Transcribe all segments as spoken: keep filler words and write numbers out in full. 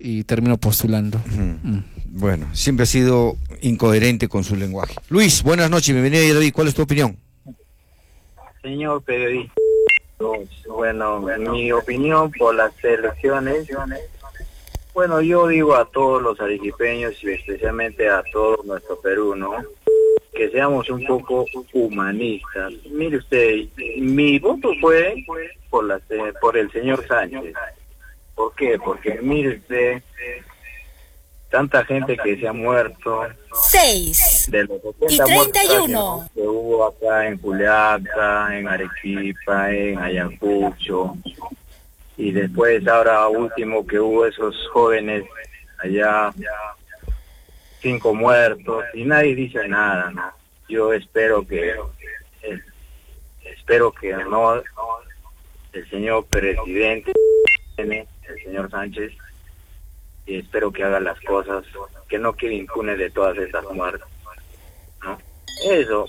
y termino postulando. Mm. Mm. Bueno, siempre ha sido incoherente con su lenguaje. Luis, buenas noches, bienvenido a David. ¿Cuál es tu opinión? Señor periodista, bueno, en mi opinión por las elecciones, bueno, yo digo a todos los arequipeños y especialmente a todo nuestro Perú, ¿no? Que seamos un poco humanistas. Mire usted, mi voto fue por, la, por el señor Sánchez. ¿Por qué? Porque mire usted, tanta gente que se ha muerto. Seis De los y treinta y uno. Que hubo acá en Juliaca, en Arequipa, en Ayacucho. Y después ahora último que hubo esos jóvenes allá, cinco muertos, y nadie dice nada, ¿no? Yo espero que, eh, espero que no, el señor presidente, el señor Sánchez, y espero que haga las cosas, que no quede impune de todas estas muertes, ¿no? Eso.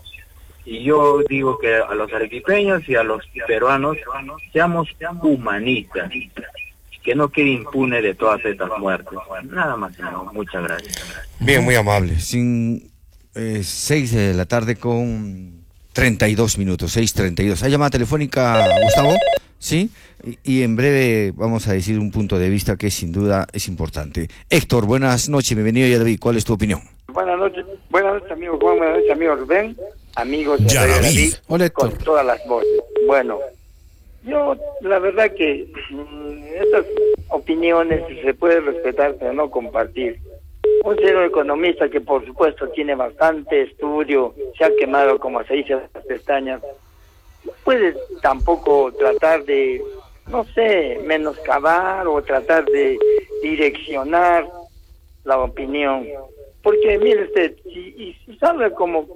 Y yo digo que a los arequipeños y a los peruanos seamos humanistas, que no quede impune de todas estas muertes. Nada más, no. Muchas gracias. Bien, muy amable. Sin eh, seis de la tarde con treinta y dos minutos, seis treinta y dos. ¿Hay llamada telefónica, Gustavo? Sí. Y, y en breve vamos a decir un punto de vista que sin duda es importante. Héctor, buenas noches, bienvenido a David. ¿Cuál es tu opinión? Buenas noches, buenas noches, amigo Juan, buenas noches, amigo Rubén, amigos de Ya, Radio David. David, Hola, Héctor. con todas las voces. Bueno, yo la verdad que mmm, estas opiniones se puede respetar, pero no compartir. Un señor economista que por supuesto tiene bastante estudio, se ha quemado, como se dice, las pestañas, no puede tampoco tratar de, no sé, menoscabar o tratar de direccionar la opinión. Porque mire usted, si, y si salga como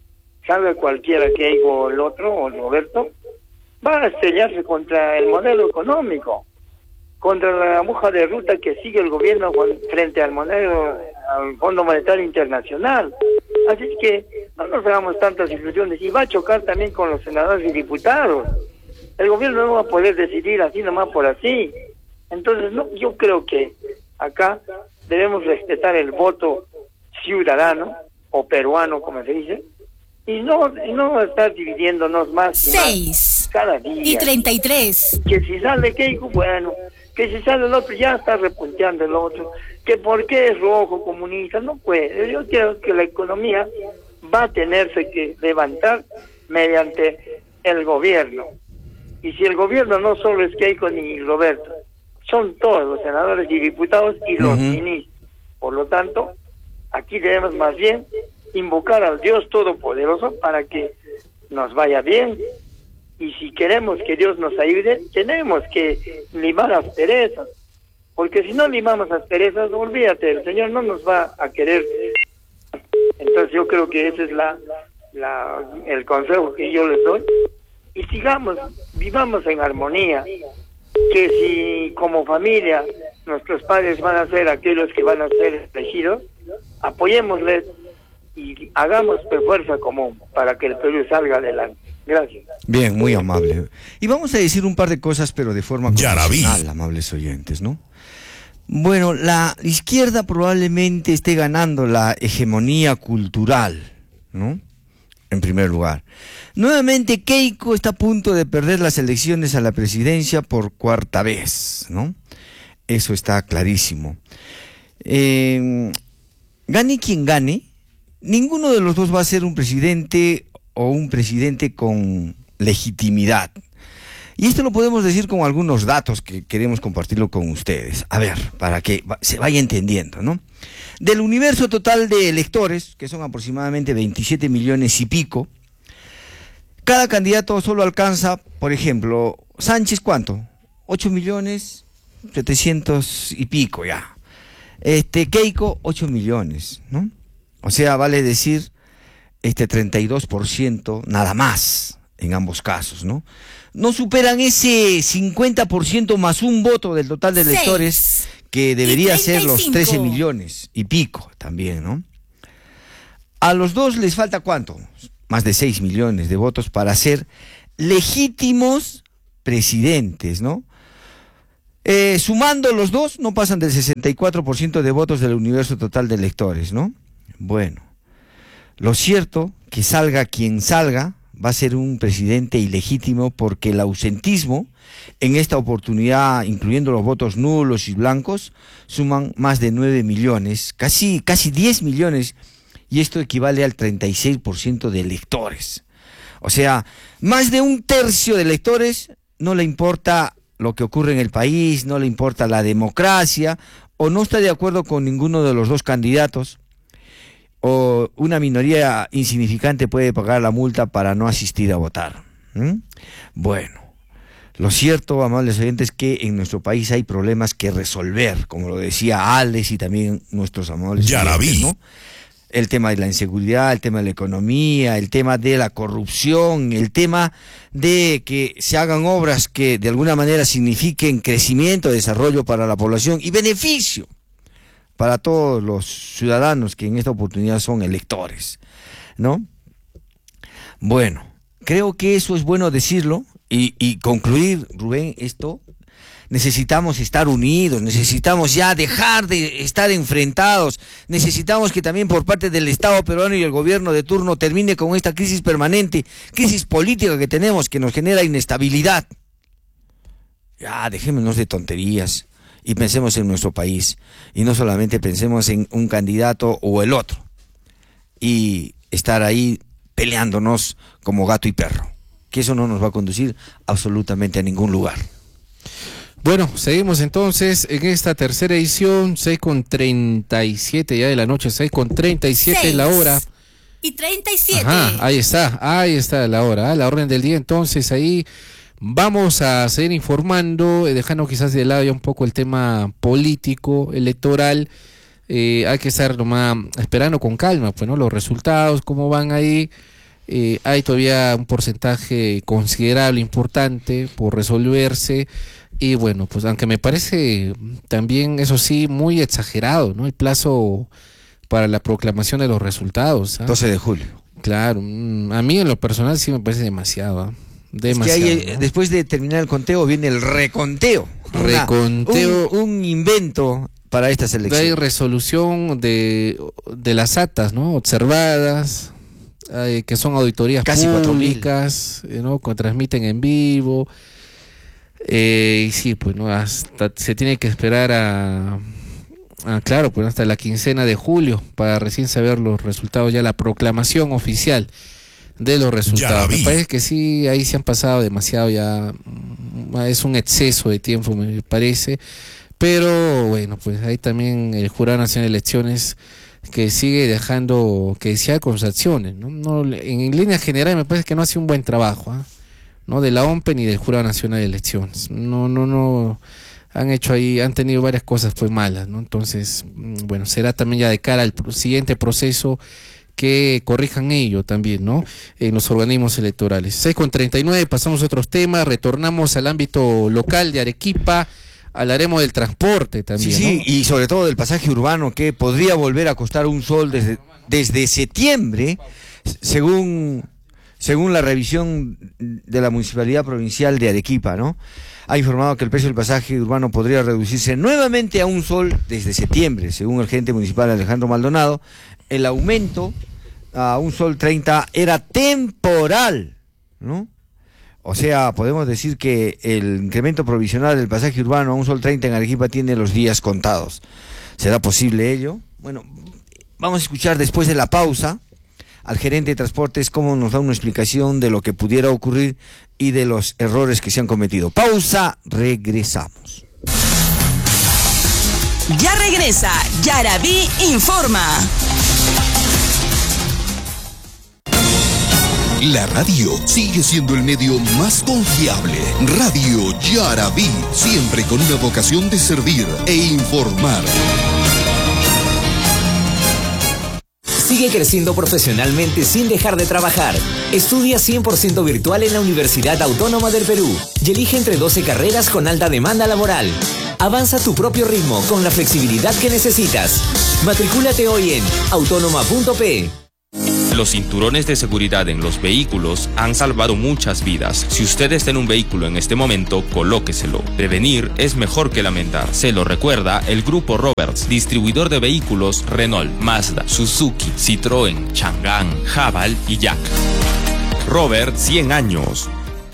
salga cualquiera que hay o el otro, o Roberto, va a estrellarse contra el modelo económico, contra la hoja de ruta que sigue el gobierno con, frente al modelo, al Fondo Monetario Internacional. Así que no nos hagamos tantas ilusiones, y va a chocar también con los senadores y diputados. El gobierno no va a poder decidir así nomás por así. Entonces, no, yo creo que acá debemos respetar el voto ciudadano o peruano, como se dice, y no y no estar dividiéndonos más y Seis más cada día. y treinta y tres. Que si sale Keiko, bueno, que si sale el otro ya está repunteando el otro, que por qué es rojo, comunista, no puede. Yo creo que la economía va a tenerse que levantar mediante el gobierno, y si el gobierno no solo es Keiko ni Roberto, son todos los senadores y diputados y los Uh-huh. ministros. Por lo tanto, aquí debemos más bien invocar al Dios Todopoderoso para que nos vaya bien, y si queremos que Dios nos ayude, tenemos que limar asperezas, porque si no limamos asperezas, olvídate, el Señor no nos va a querer. Entonces yo creo que ese es la, la el consejo que yo les doy, y sigamos, vivamos en armonía, que si como familia nuestros padres van a ser aquellos que van a ser elegidos, apoyémosles y hagamos fuerza común para que el Perú salga adelante. Gracias. Bien, muy amable. Y vamos a decir un par de cosas, pero de forma Ya, convencional, David. amables oyentes, ¿no? Bueno, la izquierda probablemente esté ganando la hegemonía cultural, ¿no? En primer lugar. Nuevamente, Keiko está a punto de perder las elecciones a la presidencia por cuarta vez, ¿no? Eso está clarísimo. Eh, gane quien gane, ninguno de los dos va a ser un presidente o un presidente con legitimidad. Y esto lo podemos decir con algunos datos que queremos compartirlo con ustedes. A ver, para que se vaya entendiendo, ¿no? Del universo total de electores, que son aproximadamente veintisiete millones y pico, cada candidato solo alcanza, por ejemplo, Sánchez, ¿cuánto? ocho millones setecientos y pico ya. Este, Keiko, ocho millones, ¿no? O sea, vale decir, este treinta y dos por ciento nada más en ambos casos, ¿no? No superan ese cincuenta por ciento más un voto del total de electores, Seis que debería y ser los treinta y trece cinco. millones y pico también, ¿no? A los dos les falta ¿cuánto? Más de seis millones de votos para ser legítimos presidentes, ¿no? Eh, sumando los dos, no pasan del sesenta y cuatro por ciento de votos del universo total de electores, ¿no? Bueno, lo cierto, que salga quien salga, va a ser un presidente ilegítimo porque el ausentismo en esta oportunidad, incluyendo los votos nulos y blancos, suman más de nueve millones, casi, casi diez millones, y esto equivale al treinta y seis por ciento de electores. O sea, más de un tercio de electores no le importa lo que ocurre en el país, no le importa la democracia, o no está de acuerdo con ninguno de los dos candidatos, o una minoría insignificante puede pagar la multa para no asistir a votar. ¿Mm? Bueno, lo cierto, amables oyentes, es que en nuestro país hay problemas que resolver, como lo decía Alex y también nuestros amables oyentes, ¿no? El tema de la inseguridad, el tema de la economía, el tema de la corrupción, el tema de que se hagan obras que de alguna manera signifiquen crecimiento, desarrollo para la población y beneficio para todos los ciudadanos que en esta oportunidad son electores, ¿no? Bueno, creo que eso es bueno decirlo y, y concluir, Rubén, esto. Necesitamos estar unidos, necesitamos ya dejar de estar enfrentados, necesitamos que también por parte del Estado peruano y el gobierno de turno termine con esta crisis permanente, crisis política que tenemos, que nos genera inestabilidad. Ya, dejémonos de tonterías y pensemos en nuestro país, y no solamente pensemos en un candidato o el otro, y estar ahí peleándonos como gato y perro, que eso no nos va a conducir absolutamente a ningún lugar. Bueno, seguimos entonces en esta tercera edición, seis con treinta y siete ya de la noche, seis con treinta y siete la hora. Y treinta y siete. Ajá, ahí está, ahí está la hora, ¿eh? La orden del día. Entonces ahí vamos a seguir informando, eh, dejando quizás de lado ya un poco el tema político, electoral. Eh, hay que estar nomás esperando con calma, pues, ¿no? Los resultados, cómo van ahí. Eh, hay todavía un porcentaje considerable, importante, por resolverse. Y bueno, pues aunque me parece también, eso sí, muy exagerado, ¿no? El plazo para la proclamación de los resultados. ¿eh? doce de julio. Claro, a mí en lo personal sí me parece demasiado. ¿eh? Demasiado. Es que ahí, ¿no? Después de terminar el conteo viene el reconteo. Reconteo. Una, un, un invento para estas elecciones. Hay resolución de, de las actas, ¿no? Observadas, eh, que son auditorías casi públicas, eh, ¿no? Que transmiten en vivo. Eh, y sí, pues no, hasta se tiene que esperar a, a, claro, pues hasta la quincena de julio para recién saber los resultados, ya la proclamación oficial de los resultados. Me parece que sí, ahí se han pasado demasiado, ya es un exceso de tiempo, me parece, pero bueno, pues ahí también el Jurado Nacional de Elecciones que sigue dejando que desear con sus acciones, ¿no? No, en, en línea general me parece que no hace un buen trabajo, ¿eh? No de la O M P E ni del Jurado Nacional de Elecciones. No, no, no, han hecho ahí, han tenido varias cosas pues malas, ¿no? Entonces, bueno, será también ya de cara al siguiente proceso que corrijan ello también, ¿no? En los organismos electorales. seis con treinta y nueve, pasamos a otros temas, retornamos al ámbito local de Arequipa, hablaremos del transporte también, sí, sí, ¿no? Y sobre todo del pasaje urbano, que podría volver a costar un sol desde, desde septiembre, según... según la revisión de la Municipalidad Provincial de Arequipa, ¿no? Ha informado que el precio del pasaje urbano podría reducirse nuevamente a un sol desde septiembre, según el gerente municipal Alejandro Maldonado. El aumento a un sol treinta era temporal, ¿no? O sea, podemos decir que el incremento provisional del pasaje urbano a un sol treinta en Arequipa tiene los días contados. ¿Será posible ello? Bueno, vamos a escuchar después de la pausa al gerente de transportes cómo nos da una explicación de lo que pudiera ocurrir y de los errores que se han cometido. Pausa, regresamos. Ya regresa Yaraví Informa. La radio sigue siendo el medio más confiable. Radio Yaraví, siempre con una vocación de servir e informar. Sigue creciendo profesionalmente sin dejar de trabajar. Estudia cien por ciento virtual en la Universidad Autónoma del Perú y elige entre doce carreras con alta demanda laboral. Avanza a tu propio ritmo con la flexibilidad que necesitas. Matricúlate hoy en autónoma punto pe. Los cinturones de seguridad en los vehículos han salvado muchas vidas. Si usted está en un vehículo en este momento, colóqueselo. Prevenir es mejor que lamentar. Se lo recuerda el Grupo Roberts, distribuidor de vehículos Renault, Mazda, Suzuki, Citroën, Chang'an, Haval y Yak. Robert, cien años.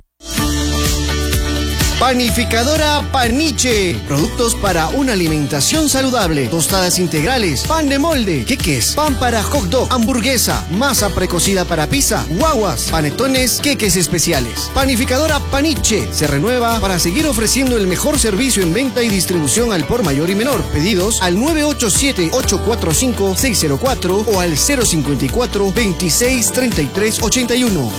Panificadora Paniche. Productos para una alimentación saludable. Tostadas integrales, pan de molde, queques, pan para hot dog, hamburguesa, masa precocida para pizza, guaguas, panetones, queques especiales. Panificadora Paniche se renueva para seguir ofreciendo el mejor servicio en venta y distribución al por mayor y menor. Pedidos al nueve ocho siete, ocho cuatro cinco, seis cero cuatro o al cero cinco cuatro, veintiséis, treinta y tres, ochenta y uno.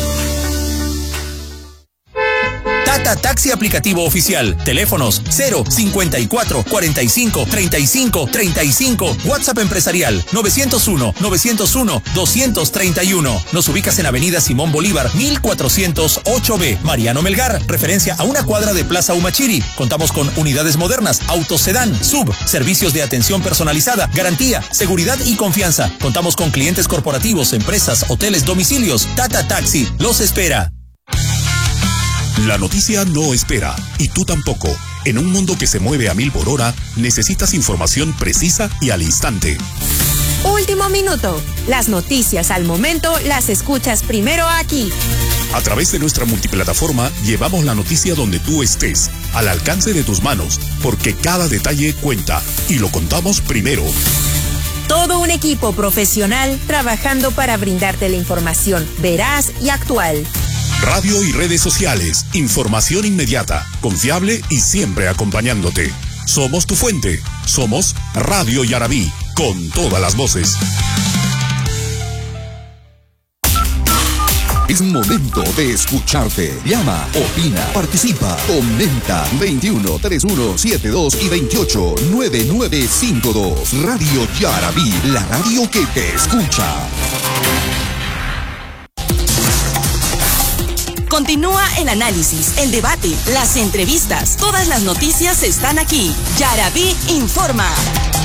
Tata Taxi aplicativo oficial. Teléfonos cero cincuenta y cuatro, cuarenta y cinco, treinta y cinco, treinta y cinco. WhatsApp empresarial novecientos uno, novecientos uno, doscientos treinta y uno. Nos ubicas en Avenida Simón Bolívar, mil cuatrocientos ocho B. Mariano Melgar, referencia a una cuadra de Plaza Humachiri. Contamos con unidades modernas, autos sedán, sub, servicios de atención personalizada, garantía, seguridad y confianza. Contamos con clientes corporativos, empresas, hoteles, domicilios. Tata Taxi los espera. La noticia no espera, y tú tampoco. En un mundo que se mueve a mil por hora, necesitas información precisa y al instante. Último minuto. Las noticias al momento las escuchas primero aquí. A través de nuestra multiplataforma llevamos la noticia donde tú estés, al alcance de tus manos, porque cada detalle cuenta, y lo contamos primero. Todo un equipo profesional trabajando para brindarte la información veraz y actual. Radio y redes sociales, información inmediata, confiable y siempre acompañándote. Somos tu fuente, somos Radio Yarabí, con todas las voces. Es momento de escucharte. Llama, opina, participa, comenta. veintiuno, treinta y uno, setenta y dos y veintiocho, noventa y nueve cincuenta y dos. Radio Yarabí, la radio que te escucha. Continúa el análisis, el debate, las entrevistas. Todas las noticias están aquí. Yarabí informa.